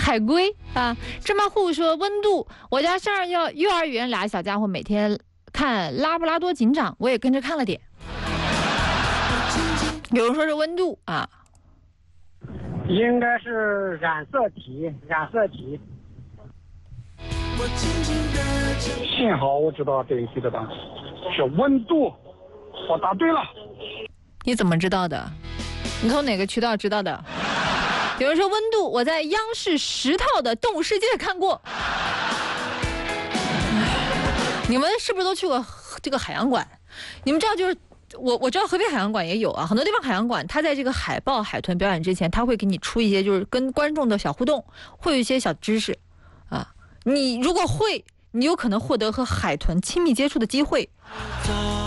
海龟啊。芝麻户说温度，我家上幼儿园俩小家伙每天看拉布拉多警长，我也跟着看了点。有人说是温度啊， 应该是染色体。幸好我知道这一题的答案是温度，我答对了。 你怎么知道的？你从哪个渠道知道的？有人说温度，我在央视10套的《动物世界》看过。你们是不是都去过这个海洋馆？你们知道就是我知道合肥海洋馆也有啊，很多地方海洋馆它在这个海豹、海豚表演之前，它会给你出一些就是跟观众的小互动，会有一些小知识啊。你如果会，你有可能获得和海豚亲密接触的机会。